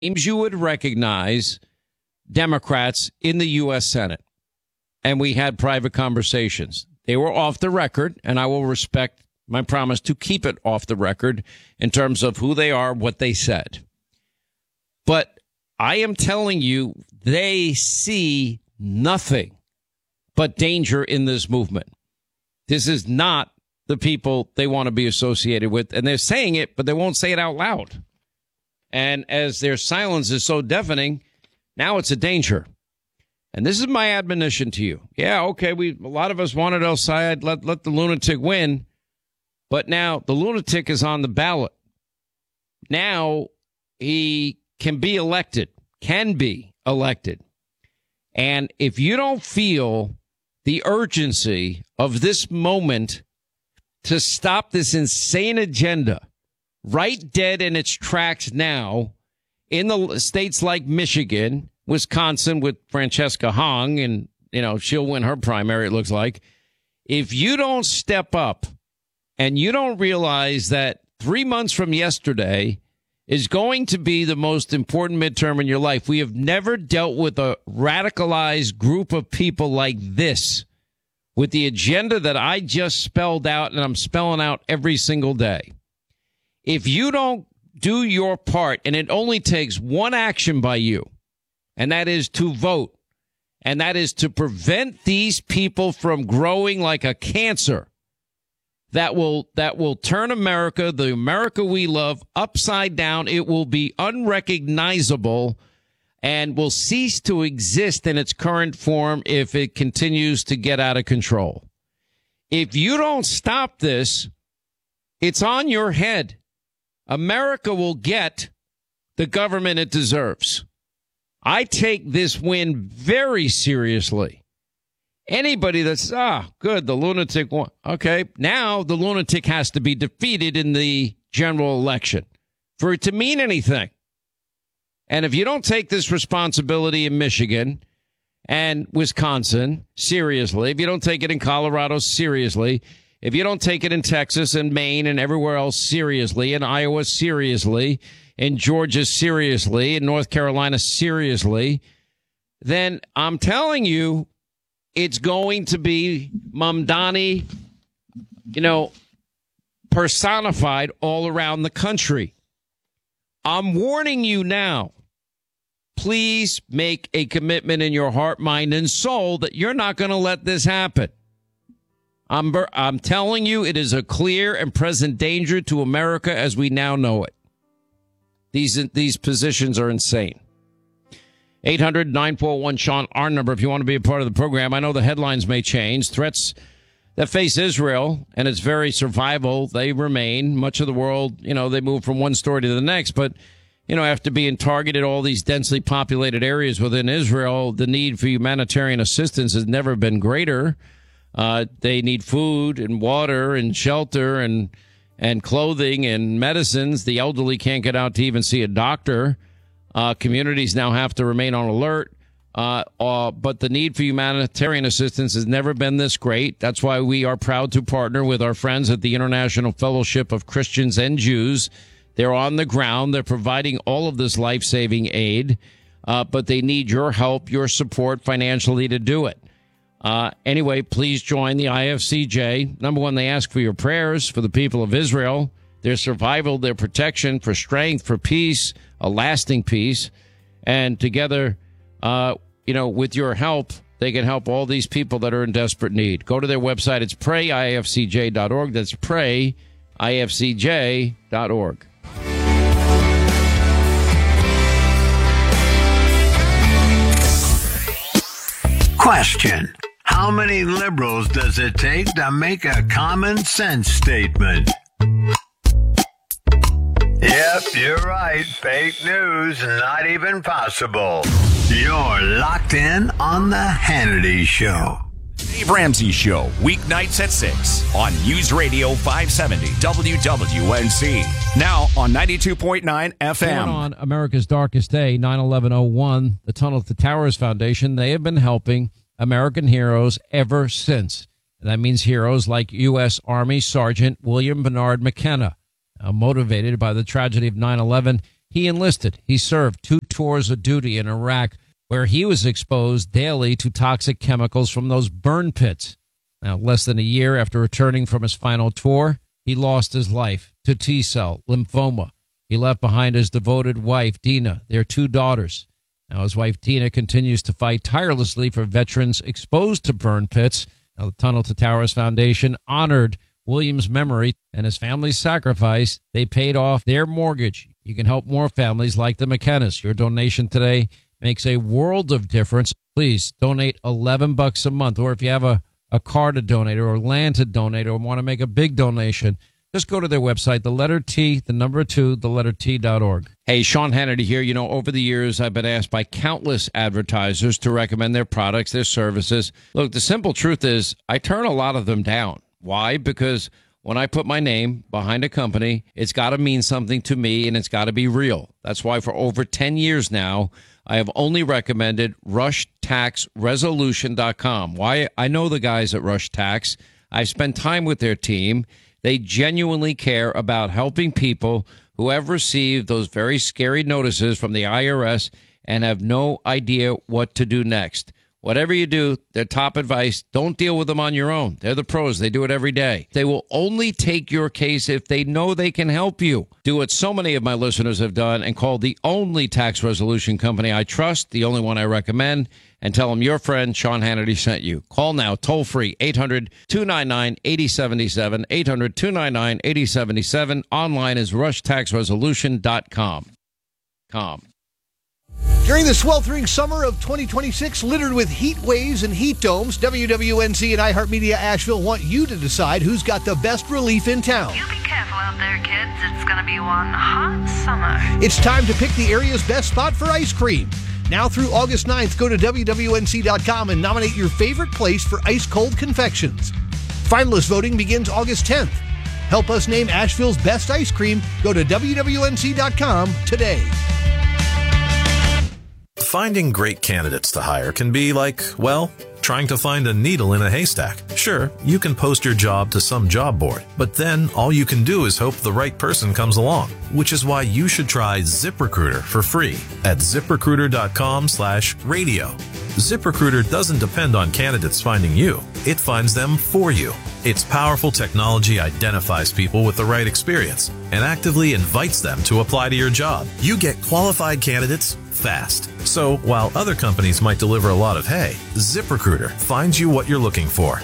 names you would recognize Democrats in the U.S. Senate. And we had private conversations. They were off the record, and I will respect my promise to keep it off the record in terms of who they are, what they said. But I am telling you, they see nothing but danger in this movement. This is not the people they want to be associated with. And they're saying it, but they won't say it out loud. And as their silence is so deafening, now it's a danger. And this is my admonition to you. Yeah, okay, a lot of us wanted El Sayed, let the lunatic win. But now the lunatic is on the ballot. Now he can be elected. And if you don't feel the urgency of this moment to stop this insane agenda right dead in its tracks now in the states like Michigan, Wisconsin with Francesca Hong, and, she'll win her primary, it looks like. If you don't step up and you don't realize that 3 months from yesterday is going to be the most important midterm in your life. We have never dealt with a radicalized group of people like this with the agenda that I just spelled out and I'm spelling out every single day. If you don't do your part, and it only takes one action by you, and that is to vote, and that is to prevent these people from growing like a cancer that will turn America, the America we love, upside down. It will be unrecognizable and will cease to exist in its current form if it continues to get out of control. If you don't stop this, it's on your head. America will get the government it deserves. I take this win very seriously. Anybody that's, good, the lunatic won. Okay, now the lunatic has to be defeated in the general election for it to mean anything. And if you don't take this responsibility in Michigan and Wisconsin seriously, if you don't take it in Colorado seriously, if you don't take it in Texas and Maine and everywhere else seriously, in Iowa seriously, in Georgia seriously, in North Carolina seriously, then I'm telling you, it's going to be Mamdani, personified all around the country. I'm warning you now. Please make a commitment in your heart, mind, and soul that you're not going to let this happen. I'm telling you, it is a clear and present danger to America as we now know it. These positions are insane. 800-941-SEAN, our number, if you want to be a part of the program. I know the headlines may change. Threats that face Israel and its very survival, they remain. Much of the world, they move from one story to the next. But, after being targeted all these densely populated areas within Israel, the need for humanitarian assistance has never been greater. They need food and water and shelter and clothing and medicines. The elderly can't get out to even see a doctor. Communities now have to remain on alert. But the need for humanitarian assistance has never been this great. That's why we are proud to partner with our friends at the International Fellowship of Christians and Jews. They're on the ground. They're providing all of this life-saving aid. But they need your help, your support financially to do it. Anyway, please join the IFCJ. Number one, they ask for your prayers for the people of Israel, their survival, their protection, for strength, for peace, a lasting peace. And together, with your help, they can help all these people that are in desperate need. Go to their website. It's prayifcj.org. That's prayifcj.org. Question: how many liberals does it take to make a common sense statement? Yep, you're right. Fake news, not even possible. You're locked in on the Hannity Show. Dave Ramsey Show, weeknights at 6 on News Radio 570 WWNC. Now on 92.9 FM. On America's Darkest Day, 9/11/01, the Tunnel to Towers Foundation, they have been helping American heroes ever since. And that means heroes like U.S. Army Sergeant William Bernard McKenna. Motivated by the tragedy of 9/11, He enlisted. He served 2 tours of duty in Iraq, where he was exposed daily to toxic chemicals from those burn pits. Now, less than a year after returning from his final tour, he lost his life to T-cell lymphoma. He left behind his devoted wife, Dina, their 2 daughters. Now, his wife, Dina, continues to fight tirelessly for veterans exposed to burn pits. Now, the Tunnel to Towers Foundation honored William's memory and his family's sacrifice. They paid off their mortgage. You can help more families like the McKennas. Your donation today makes a world of difference. Please donate $11 a month, or if you have a car to donate or land to donate or want to make a big donation, just go to their website, the letter T, the number 2, the letter T.org. Hey, Sean Hannity here. You know, over the years, I've been asked by countless advertisers to recommend their products, their services. Look, the simple truth is I turn a lot of them down. Why? Because when I put my name behind a company, it's got to mean something to me and it's got to be real. That's why for over 10 years now, I have only recommended RushTaxResolution.com. Why? I know the guys at Rush Tax. I've spent time with their team. They genuinely care about helping people who have received those very scary notices from the IRS and have no idea what to do next. Whatever you do, their top advice, don't deal with them on your own. They're the pros. They do it every day. They will only take your case if they know they can help you. Do what so many of my listeners have done and call the only tax resolution company I trust, the only one I recommend, and tell them your friend Sean Hannity sent you. Call now, toll free, 800-299-8077, 800-299-8077. Online is rushtaxresolution.com. During the sweltering summer of 2026, littered with heat waves and heat domes, WWNC and iHeartMedia Asheville want you to decide who's got the best relief in town. You be careful out there, kids. It's going to be one hot summer. It's time to pick the area's best spot for ice cream. Now through August 9th, go to WWNC.com and nominate your favorite place for ice-cold confections. Finalist voting begins August 10th. Help us name Asheville's best ice cream. Go to WWNC.com today. Finding great candidates to hire can be like, well, trying to find a needle in a haystack. Sure, you can post your job to some job board, but then all you can do is hope the right person comes along, which is why you should try ZipRecruiter for free at ZipRecruiter.com/radio. ZipRecruiter doesn't depend on candidates finding you. It finds them for you. Its powerful technology identifies people with the right experience and actively invites them to apply to your job. You get qualified candidates fast. So while other companies might deliver a lot of hay, ZipRecruiter finds you what you're looking for.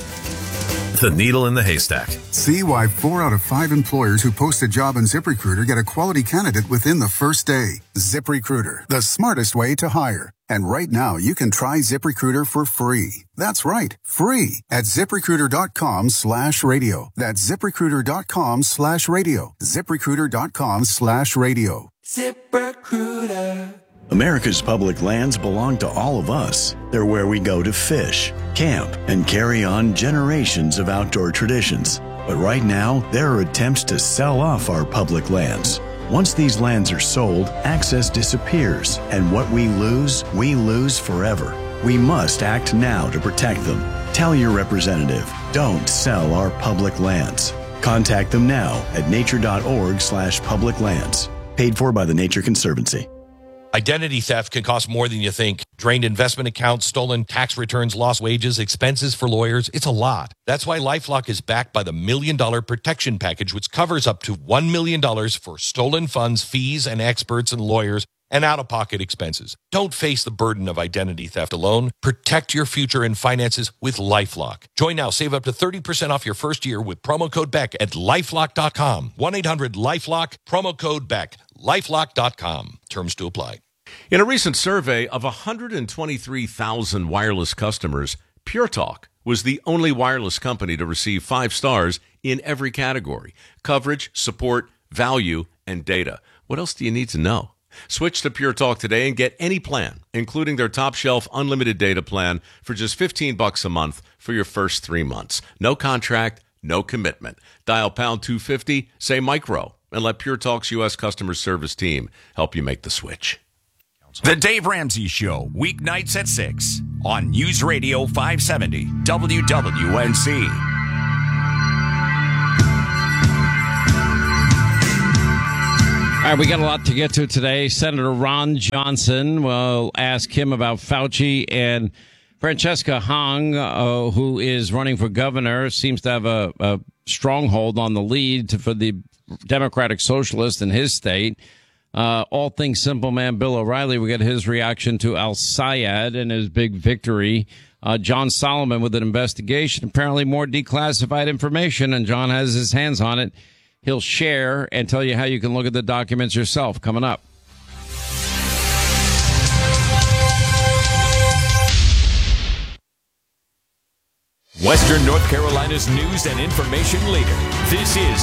The needle in the haystack. See why 4 out of 5 employers who post a job on ZipRecruiter get a quality candidate within the first day. ZipRecruiter, the smartest way to hire. And right now, you can try ZipRecruiter for free. That's right, free at ZipRecruiter.com/radio. That's ZipRecruiter.com/radio. ZipRecruiter.com/radio. ZipRecruiter. America's public lands belong to all of us. They're where we go to fish, camp, and carry on generations of outdoor traditions. But right now, there are attempts to sell off our public lands. Once these lands are sold, access disappears, and what we lose forever. We must act now to protect them. Tell your representative, don't sell our public lands. Contact them now at nature.org/public lands. Paid for by the Nature Conservancy. Identity theft can cost more than you think. Drained investment accounts, stolen tax returns, lost wages, expenses for lawyers. It's a lot. That's why LifeLock is backed by the $1 Million Protection Package, which covers up to $1 million for stolen funds, fees, and experts and lawyers, and out-of-pocket expenses. Don't face the burden of identity theft alone. Protect your future and finances with LifeLock. Join now. Save up to 30% off your first year with promo code BECK at LifeLock.com. 1-800-LifeLock, promo code BECK. LifeLock.com. Terms to apply. In a recent survey of 123,000 wireless customers, Pure Talk was the only wireless company to receive 5 stars in every category: coverage, support, value, and data. What else do you need to know? Switch to Pure Talk today and get any plan, including their top shelf unlimited data plan, for just $15 a month for your first 3 months. No contract, no commitment. Dial pound 250, say micro, and let Pure Talk's U.S. customer service team help you make the switch. The Dave Ramsey Show, weeknights at 6 on News Radio 570 WWNC. All right, we got a lot to get to today. Senator Ron Johnson, we'll ask him about Fauci, and Francesca Hong, who is running for governor, seems to have a stronghold on the lead for the Democratic Socialist in his state. All things simple man Bill O'Reilly, we get his reaction to Al-Sayed and his big victory. John Solomon with an investigation, apparently more declassified information, and John has his hands on it. He'll share and tell you how you can look at the documents yourself. Coming up. Western North Carolina's news and information leader. This is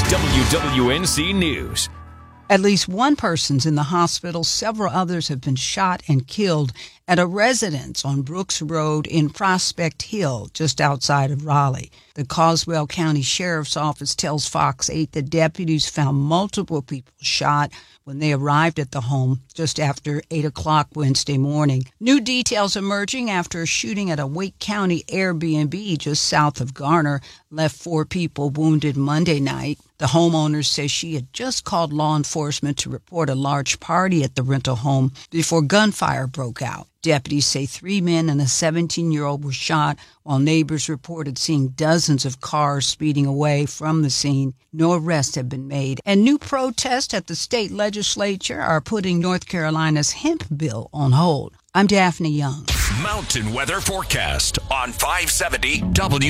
WWNC News. At least one person's in the hospital. Several others have been shot and killed at a residence on Brooks Road in Prospect Hill, just outside of Raleigh. The Caldwell County Sheriff's Office tells Fox 8 that deputies found multiple people shot when they arrived at the home just after 8 o'clock Wednesday morning. New details emerging after a shooting at a Wake County Airbnb just south of Garner left 4 people wounded Monday night. The homeowner says she had just called law enforcement to report a large party at the rental home before gunfire broke out. Deputies say 3 men and a 17-year-old were shot, while neighbors reported seeing dozens of cars speeding away from the scene. No arrests have been made. And new protests at the state legislature are putting North Carolina's hemp bill on hold. I'm Daphne Young. Mountain weather forecast on 570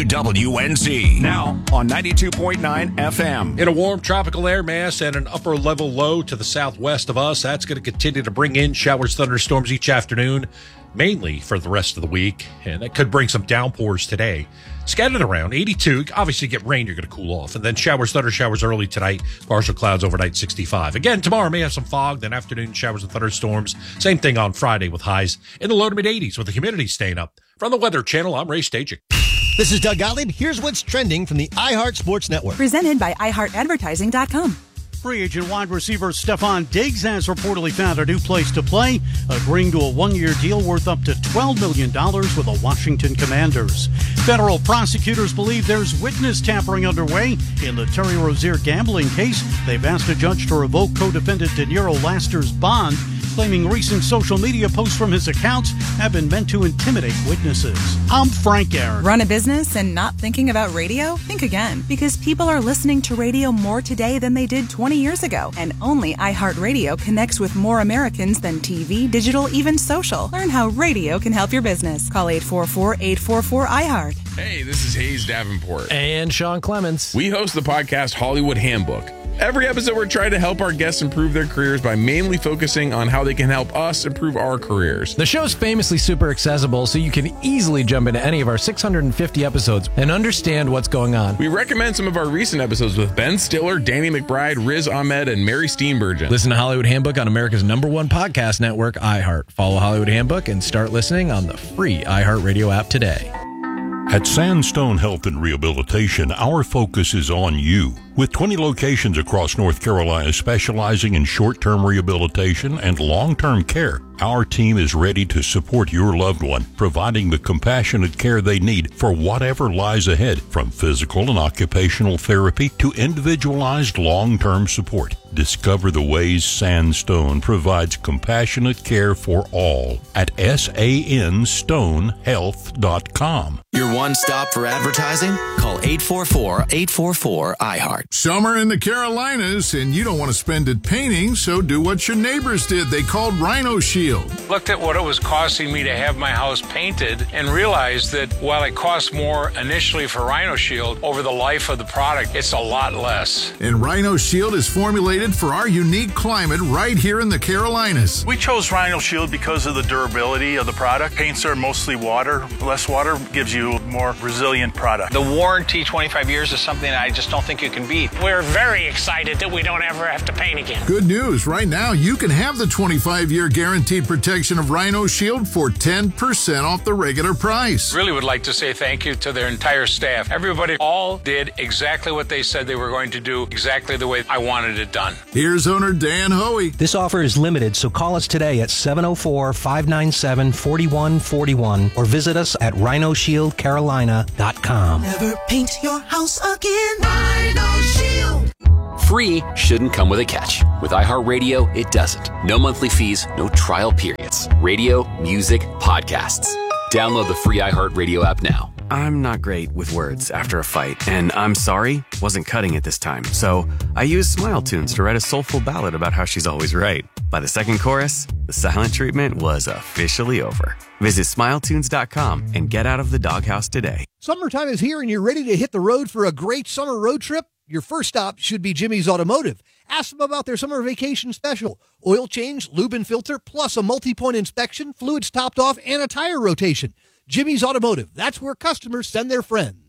WWNC. Now on 92.9 FM. In a warm tropical air mass and an upper level low to the southwest of us, that's going to continue to bring in showers, thunderstorms each afternoon, mainly for the rest of the week. And that could bring some downpours today. Scattered around 82. Obviously, you get rain, you're going to cool off. And then showers, thunder showers early tonight. Partial clouds overnight, 65. Again, tomorrow may have some fog, then afternoon showers and thunderstorms. Same thing on Friday with highs in the low to mid 80s with the humidity staying up. From the Weather Channel, I'm Ray Stajic. This is Doug Gottlieb. Here's what's trending from the iHeart Sports Network. Presented by iHeartAdvertising.com. Free agent wide receiver Stephon Diggs has reportedly found a new place to play, agreeing to a one-year deal worth up to $12 million with the Washington Commanders. Federal prosecutors believe there's witness tampering underway in the Terry Rozier gambling case. They've asked a judge to revoke co-defendant Deniro Laster's bond, claiming recent social media posts from his accounts have been meant to intimidate witnesses. I'm Frank Aaron. Run a business and not thinking about radio? Think again, because people are listening to radio more today than they did 20 years ago. And only iHeartRadio connects with more Americans than TV, digital, even social. Learn how radio can help your business. Call 844-844-iHeart. Hey, this is Hayes Davenport. And Sean Clements. We host the podcast Hollywood Handbook. Every episode, we're trying to help our guests improve their careers by mainly focusing on how they can help us improve our careers. The show's famously super accessible, so you can easily jump into any of our 650 episodes and understand what's going on. We recommend some of our recent episodes with Ben Stiller, Danny McBride, Riz Ahmed, and Mary Steenburgen. Listen to Hollywood Handbook on America's #1 podcast network, iHeart. Follow Hollywood Handbook and start listening on the free iHeartRadio app today. At Sandstone Health and Rehabilitation, our focus is on you. With 20 locations across North Carolina specializing in short-term rehabilitation and long-term care, our team is ready to support your loved one, providing the compassionate care they need for whatever lies ahead, from physical and occupational therapy to individualized long-term support. Discover the ways Sandstone provides compassionate care for all at sanstonehealth.com. Your one stop for advertising? Call 844-844-iHeart. Summer in the Carolinas, and you don't want to spend it painting, so do what your neighbors did. They called Rhino Shield. Looked at what it was costing me to have my house painted and realized that while it cost more initially for Rhino Shield, over the life of the product, it's a lot less. And Rhino Shield is formulated for our unique climate right here in the Carolinas. We chose Rhino Shield because of the durability of the product. Paints are mostly water. Less water gives you a more resilient product. The warranty, 25 years, is something that I just don't think you can beat. We're very excited that we don't ever have to paint again. Good news. Right now, you can have the 25-year guaranteed protection of Rhino Shield for 10% off the regular price. Really would like to say thank you to their entire staff. Everybody all did exactly what they said they were going to do, exactly the way I wanted it done. Here's owner Dan Hoey. This offer is limited, so call us today at 704-597-4141 or visit us at rhinoshieldcarolina.com. Never paint your house again. Rhino Shield. free shouldn't come with a catch. With iHeartRadio, it doesn't. No monthly fees, no trial periods. Radio, music, podcasts. Download the free iHeartRadio app now. I'm not great with words after a fight, and I'm sorry wasn't cutting it this time. So I used Smile Tunes to write a soulful ballad about how she's always right. By the second chorus, the silent treatment was officially over. Visit SmileTunes.com and get out of the doghouse today. Summertime is here and you're ready to hit the road for a great summer road trip? Your first stop should be Jimmy's Automotive. Ask them about their summer vacation special. Oil change, lube and filter, plus a multi-point inspection, fluids topped off, and a tire rotation. Jimmy's Automotive. That's where customers send their friends.